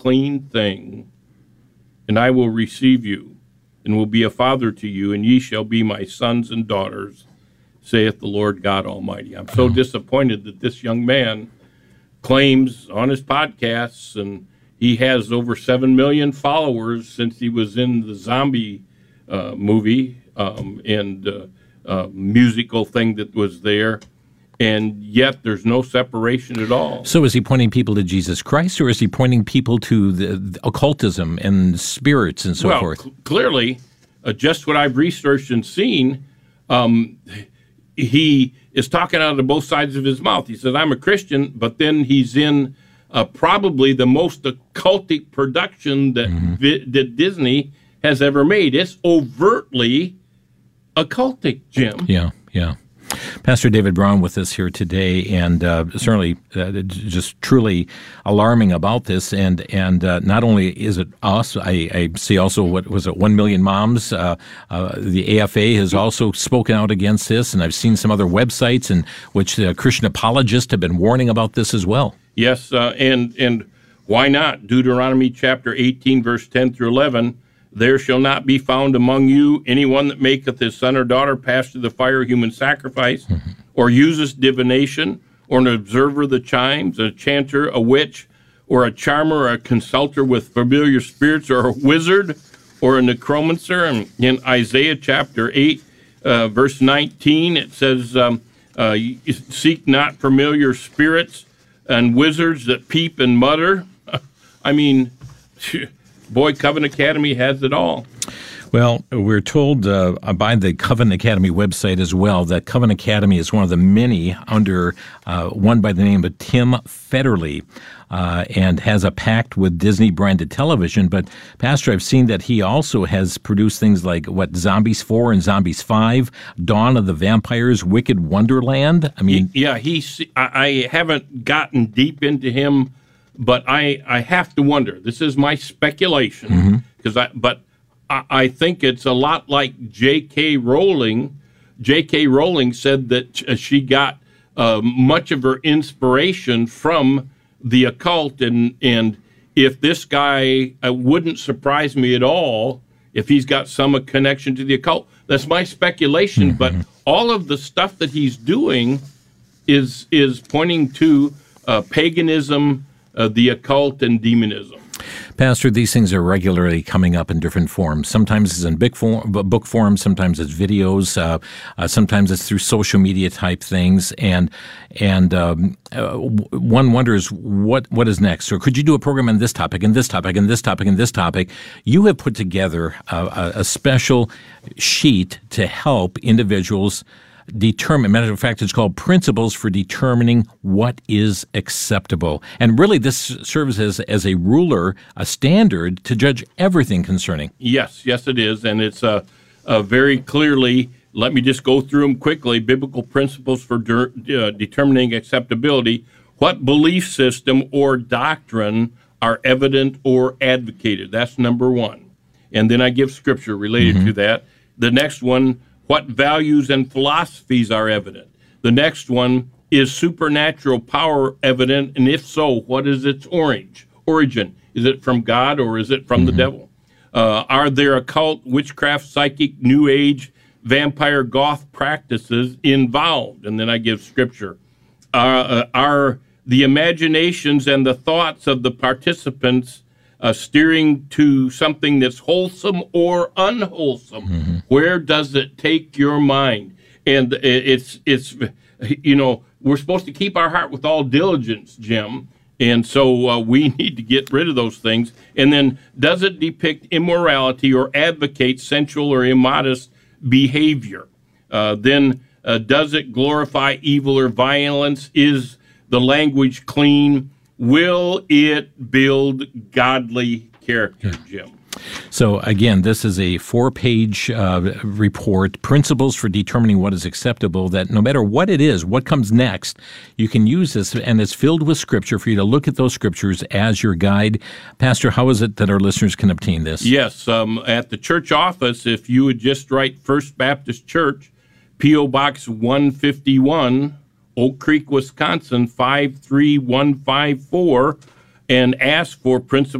unclean thing, and I will receive you, and will be a father to you, and ye shall be my sons and daughters, saith the Lord God Almighty. I'm so disappointed that this young man claims on his podcasts, and he has over 7 million followers since he was in the zombie movie and musical thing that was there, and yet there's no separation at all. So is he pointing people to Jesus Christ, or is he pointing people to the occultism and spirits and so forth? Clearly, just what I've researched and seen, he is talking out of both sides of his mouth. He says, I'm a Christian, but then he's in probably the most occultic production that Disney has ever made. It's overtly occultic, Jim. Yeah. Pastor David Brown with us here today, and certainly just truly alarming about this. And not only is it us, I see also, 1 Million Moms. The AFA has also spoken out against this, and I've seen some other websites in which Christian apologists have been warning about this as well. Yes, and why not? Deuteronomy chapter 18, verse 10 through 11. There shall not be found among you anyone that maketh his son or daughter pass through the fire of human sacrifice, or uses divination, or an observer of the chimes, a chanter, a witch, or a charmer, or a consulter with familiar spirits, or a wizard, or a necromancer. And in Isaiah chapter 8, verse 19, it says, seek not familiar spirits and wizards that peep and mutter. I mean, boy, Covenant Academy has it all. Well, we're told by the Covenant Academy website as well that Covenant Academy is one of the many under one by the name of Tim Federle, and has a pact with Disney-branded television. But, Pastor, I've seen that he also has produced things like, Zombies 4 and Zombies 5, Dawn of the Vampires, Wicked Wonderland. I mean... Yeah, I haven't gotten deep into him, but I have to wonder. This is my speculation, but I think it's a lot like J.K. Rowling. J.K. Rowling said that she got much of her inspiration from the occult, and if this guy wouldn't surprise me at all if he's got some connection to the occult. That's my speculation, but all of the stuff that he's doing is pointing to paganism, the occult, and demonism. Pastor, these things are regularly coming up in different forms. Sometimes it's in book form, sometimes it's videos, sometimes it's through social media type things, and one wonders what is next. Or could you do a program on this topic, and this topic, and this topic, and this topic? You have put together a special sheet to help individuals determine. Matter of fact, it's called Principles for Determining What is Acceptable. And really, this serves as a ruler, a standard to judge everything concerning. Yes, it is. And it's very clearly, let me just go through them quickly, biblical principles for determining acceptability. What belief system or doctrine are evident or advocated? That's number one. And then I give scripture related to that. The next one, what values and philosophies are evident? The next one, is supernatural power evident? And if so, what is its origin? Is it from God or is it from the devil? Are there occult, witchcraft, psychic, new age, vampire, goth practices involved? And then I give scripture. Are the imaginations and the thoughts of the participants steering to something that's wholesome or unwholesome? Where does it take your mind? And it's we're supposed to keep our heart with all diligence, Jim. And so we need to get rid of those things. And then, does it depict immorality or advocate sensual or immodest behavior? Then, does it glorify evil or violence? Is the language clean? Will it build godly character, Jim? So, again, this is a 4-page report, Principles for Determining What is Acceptable, that no matter what it is, what comes next, you can use this, and it's filled with Scripture for you to look at those Scriptures as your guide. Pastor, how is it that our listeners can obtain this? Yes, at the church office, if you would just write First Baptist Church, P.O. Box 151, Oak Creek, Wisconsin, 53154, and ask for Principles